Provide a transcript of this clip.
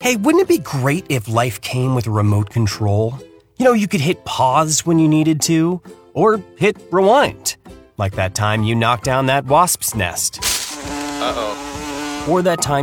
Hey, wouldn't it be great if life came with a remote control? You know, you could hit pause when you needed to, or hit rewind. Like that time you knocked down that wasp's nest. Uh-oh. Or that time